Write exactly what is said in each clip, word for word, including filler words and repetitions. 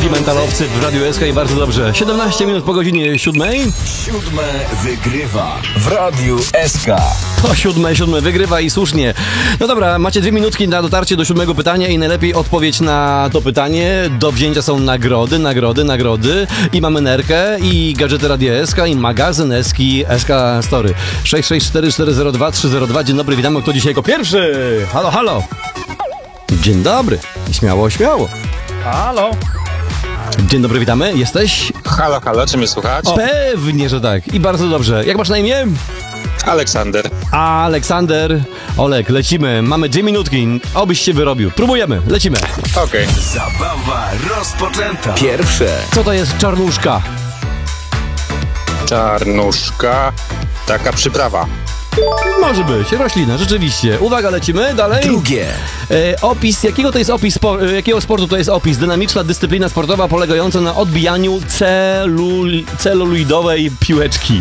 Wielki mentalowcy w Radiu S K i bardzo dobrze. siedemnaście minut po godzinie siódmej. Siódme wygrywa w Radiu S K. O siódme, siódme wygrywa i słusznie. No dobra, macie dwie minutki na dotarcie do siódmego pytania i najlepiej odpowiedź na to pytanie. Do wzięcia są nagrody, nagrody, nagrody. I mamy nerkę, i gadżety Radia S K, i magazyn Eski S K Story. sześć sześć cztery cztery zero dwa trzy zero dwa. Dzień dobry, witamy. Kto dzisiaj jako pierwszy? Halo, halo. Dzień dobry. Śmiało, śmiało. Halo. Dzień dobry, witamy. Jesteś? Halo, halo, czy mnie słuchać? O, pewnie, że tak. I bardzo dobrze. Jak masz na imię? Aleksander. Aleksander. Olek, lecimy. Mamy dwie minutki. Obyś się wyrobił. Próbujemy. Lecimy. Okej. Okay. Zabawa rozpoczęta. Pierwsze. Co to jest czarnuszka? Czarnuszka. Taka przyprawa. Może być. Roślina, rzeczywiście. Uwaga, lecimy. Dalej. Drugie. E, opis. Jakiego to jest opis? Spo, e, jakiego sportu to jest opis? Dynamiczna dyscyplina sportowa polegająca na odbijaniu celul, celuloidowej piłeczki.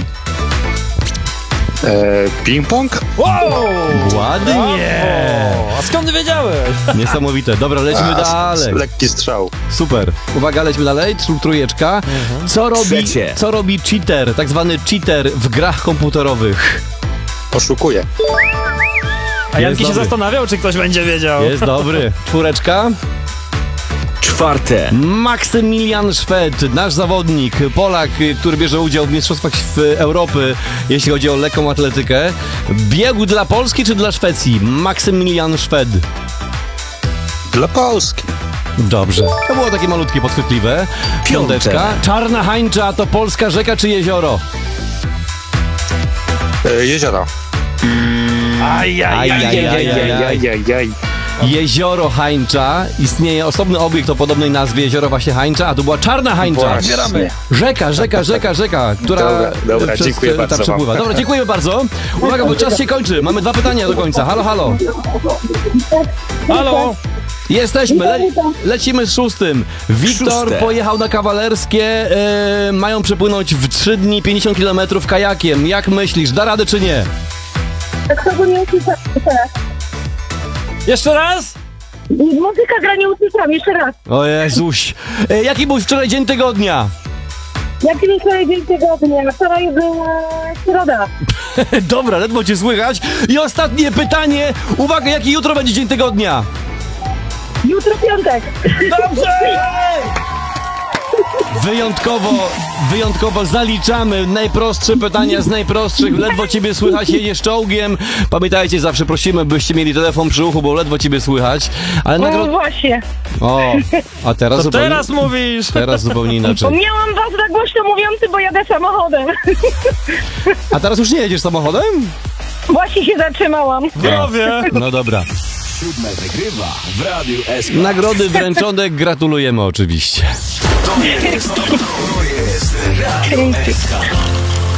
E, ping-pong? Wow! Ładnie! A skąd wiedziałeś? Niesamowite. Dobra, lecimy A, dalej. Lekki strzał. Super. Uwaga, lecimy dalej. Tr- Trójeczka. Co robi, Trzecie. co robi cheater, tak zwany cheater w grach komputerowych? Oszukuję. A Janki się dobry. zastanawiał, czy ktoś będzie wiedział. Jest dobry. Czwóreczka. Czwarte. Maksymilian Szwed, nasz zawodnik, Polak, który bierze udział w Mistrzostwach Europy, jeśli chodzi o lekką atletykę. Biegł dla Polski czy dla Szwecji? Maksymilian Szwed. Dla Polski. Dobrze. To było takie malutkie, podchwytliwe. Piąteczka. Piąte. Czarna Hańcza to polska rzeka czy jezioro? E, jezioro. Ajajajajajaj. Jezioro Hańcza. Istnieje osobny obiekt o podobnej nazwie, jezioro właśnie Hańcza, a to była Czarna Hańcza. Właśnie. Rzeka, rzeka, rzeka, rzeka, która Dobra, dobra, przez, dziękuję ta bardzo przepływa. wam. Dobra, dziękujemy bardzo. Uwaga, bo czas się kończy. Mamy dwa pytania do końca. Halo, halo. Halo. Jesteśmy, le lecimy z szóstym. Wiktor Szóste. pojechał na kawalerskie, e, mają przepłynąć w trzy dni pięćdziesiąt kilometrów kajakiem. Jak myślisz, da radę czy nie? Tak to nie usłyszałam jeszcze raz. Jeszcze raz? Muzyka gra nie usłyszałam, jeszcze raz. O Jezuś. E, jaki był wczoraj dzień tygodnia? Jaki był wczoraj dzień tygodnia? Wczoraj była środa. Dobra, ledwo cię słychać. I ostatnie pytanie. Uwaga, jaki jutro będzie dzień tygodnia? Jutro piątek. Dobrze! Wyjątkowo, wyjątkowo zaliczamy najprostsze pytania z najprostszych. Ledwo ciebie słychać, jedziesz czołgiem. Pamiętajcie, zawsze prosimy, byście mieli telefon przy uchu, bo ledwo ciebie słychać. Ale No nagro... właśnie. O, a teraz To zupełnie... teraz mówisz. Teraz zupełnie Bo inaczej. miałam was na głośno mówiący, bo jadę samochodem. A teraz już nie jedziesz samochodem? Właśnie się zatrzymałam. Zdrowie. No dobra. Siódme wygrywa w Radiu S K. Nagrody wręczone gratulujemy oczywiście. To jest, to jest Radio S K.